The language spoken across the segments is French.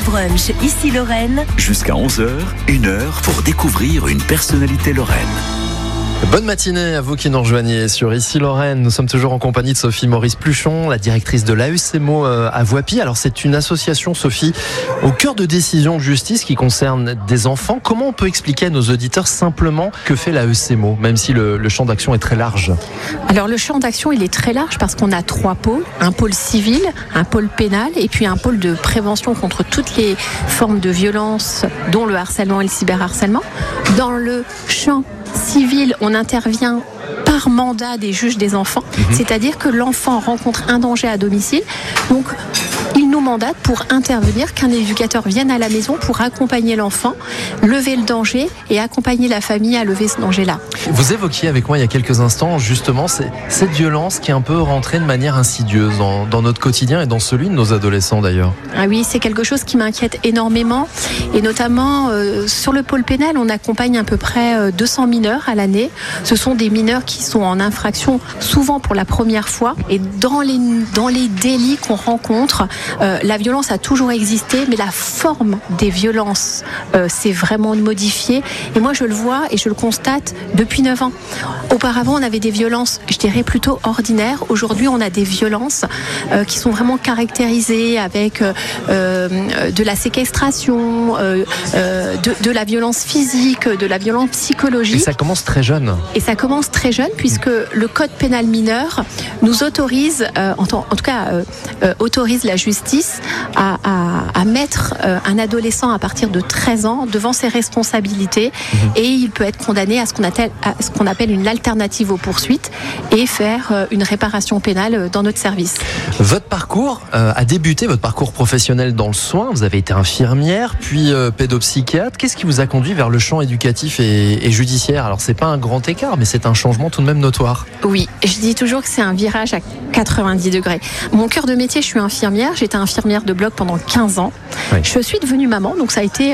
brunch Ici Lorraine. Jusqu'à 11h, 1 heure pour découvrir une personnalité lorraine. Bonne matinée à vous qui nous rejoignez sur Ici Lorraine. Nous sommes toujours en compagnie de Sophie Maurice Pluchon, la directrice de l'AECMO à Voipy. Alors c'est une association, Sophie, au cœur de décisions de justice qui concernent des enfants. Comment on peut expliquer à nos auditeurs simplement que fait l'AECMO, même si le champ d'action est très large? Alors le champ d'action il est très large parce qu'on a 3 pôles, un pôle civil, un pôle pénal et puis un pôle de prévention contre toutes les formes de violence, dont le harcèlement et le cyberharcèlement. Dans le champ civil, on intervient par mandat des juges des enfants, c'est-à-dire que l'enfant rencontre un danger à domicile, donc il nous mandate pour intervenir, qu'un éducateur vienne à la maison pour accompagner l'enfant, lever le danger et accompagner la famille à lever ce danger-là. Vous évoquiez avec moi il y a quelques instants justement cette violence qui est un peu rentrée de manière insidieuse dans notre quotidien et dans celui de nos adolescents d'ailleurs. Ah oui, c'est quelque chose qui m'inquiète énormément et notamment sur le pôle pénal, on accompagne à peu près 200 mineurs à l'année. Ce sont des mineurs qui sont en infraction souvent pour la première fois et dans les délits qu'on rencontre, la violence a toujours existé, mais la forme des violences s'est vraiment modifiée. Et moi, je le vois et je le constate depuis 9 ans. Auparavant, on avait des violences, je dirais, plutôt ordinaires. Aujourd'hui, on a des violences qui sont vraiment caractérisées avec de la séquestration, de la violence physique, de la violence psychologique. Et ça commence très jeune. Et ça commence très jeune, puisque le Code pénal mineur nous autorise, en tout cas, autorise la justice à mettre un adolescent à partir de 13 ans devant ses responsabilités et il peut être condamné à ce qu'on appelle une alternative aux poursuites et faire une réparation pénale dans notre service. Votre parcours a débuté, votre parcours professionnel dans le soin. Vous avez été infirmière, puis pédopsychiatre. Qu'est-ce qui vous a conduit vers le champ éducatif et judiciaire? Alors c'est pas un grand écart, mais c'est un changement tout de même notoire. Oui, je dis toujours que c'est un virage à 90 degrés. Mon cœur de métier, je suis infirmière. J'étais infirmière de bloc pendant 15 ans. Oui. Je suis devenue maman, donc ça a été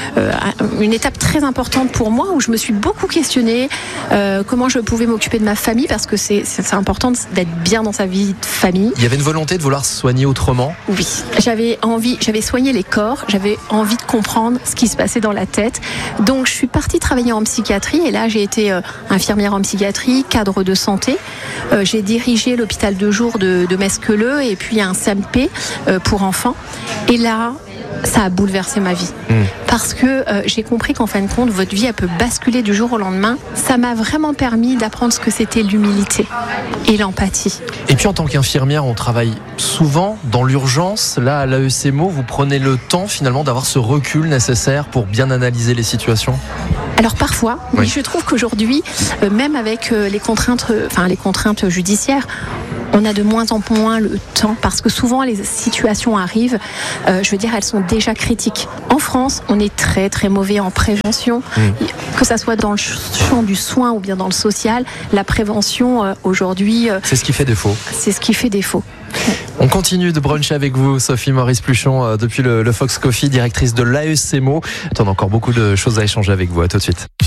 une étape très importante pour moi où je me suis beaucoup questionnée comment je pouvais m'occuper de ma famille parce que c'est important d'être bien dans sa vie de famille. Il y avait une volonté de vouloir soigner autrement? Oui, j'avais soigné les corps, j'avais envie de comprendre ce qui se passait dans la tête. Donc je suis partie travailler en psychiatrie et là j'ai été infirmière en psychiatrie, cadre de santé. J'ai dirigé l'hôpital de jour de Mesqueleu et puis un CMP pour enfants. Et là, ça a bouleversé ma vie. Parce que j'ai compris qu'en fin de compte, votre vie, elle peut basculer du jour au lendemain. Ça m'a vraiment permis d'apprendre ce que c'était l'humilité et l'empathie. Et puis en tant qu'infirmière, on travaille souvent dans l'urgence. Là, à l'AECMO, vous prenez le temps finalement d'avoir ce recul nécessaire pour bien analyser les situations? Alors parfois, oui. Mais je trouve qu'aujourd'hui, même avec les contraintes judiciaires, on a de moins en moins le temps parce que souvent les situations arrivent, elles sont déjà critiques. En France, on est très très mauvais en prévention, que ça soit dans le champ du soin ou bien dans le social. La prévention aujourd'hui... c'est ce qui fait défaut. C'est ce qui fait défaut. On continue de bruncher avec vous, Sophie Maurice Pluchon, depuis le Fox Coffee, directrice de l'AECMO. On a encore beaucoup de choses à échanger avec vous. À tout de suite.